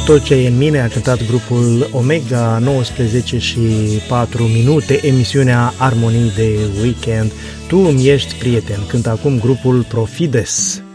Tot ce e în mine a cântat grupul Omega, 19 și 4 minute, emisiunea Armonii de Weekend. Tu îmi ești prieten, cântă acum grupul Profides.